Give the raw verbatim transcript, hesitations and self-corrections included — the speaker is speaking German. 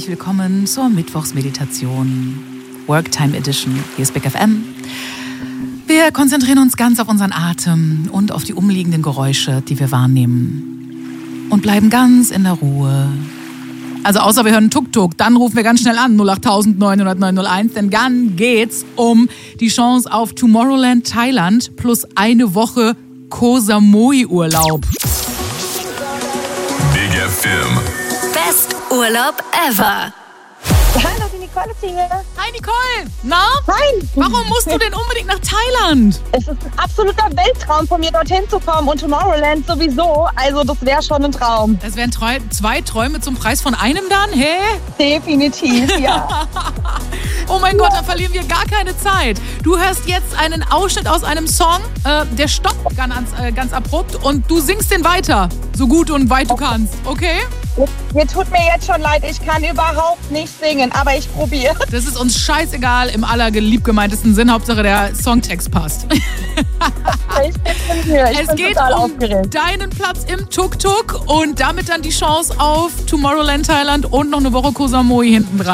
herzlich willkommen zur Mittwochsmeditation Worktime Edition. Hier ist Big F M. Wir konzentrieren uns ganz auf unseren Atem und auf die umliegenden Geräusche, die wir wahrnehmen. Und bleiben ganz in der Ruhe. Also außer wir hören Tuk-Tuk, dann rufen wir ganz schnell an, null acht neun null null neun null eins, denn dann geht's um die Chance auf Tomorrowland Thailand plus eine Woche Koh Samui Urlaub. Big F M. Best Urlaub ever. Hallo, die Nicole ist hier. Hi Nicole! Na? Hi. Warum musst du denn unbedingt nach Thailand? Es ist ein absoluter Welttraum von mir, dorthin zu kommen und Tomorrowland sowieso. Also das wäre schon ein Traum. Das wären Treu- zwei Träume zum Preis von einem dann? Hä? Definitiv, ja. Oh mein Gott, da verlieren wir gar keine Zeit. Du hörst jetzt einen Ausschnitt aus einem Song, äh, der stoppt ganz, äh, ganz abrupt und du singst den weiter, so gut und weit du kannst, okay? Mir tut mir jetzt schon leid, ich kann überhaupt nicht singen, aber ich probiere. Das ist uns scheißegal im allerliebgemeintesten Sinn, Hauptsache der Songtext passt. Ich bin hier, ich Es bin geht total um aufgeregt. deinen Platz im Tuk-Tuk und damit dann die Chance auf Tomorrowland Thailand und noch eine Woche Koh Samui hinten dran.